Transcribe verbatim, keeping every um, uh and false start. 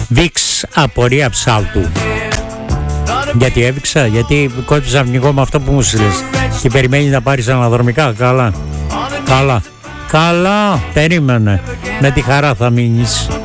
Βίξ απορία ψάλτου. Γιατί έβηξα, γιατί κόντυψα αυνικό με αυτό που μου στείλες και περιμένει να πάρεις αναδρομικά. Καλά, καλά, καλά, περίμενε, με τη χαρά θα μείνεις.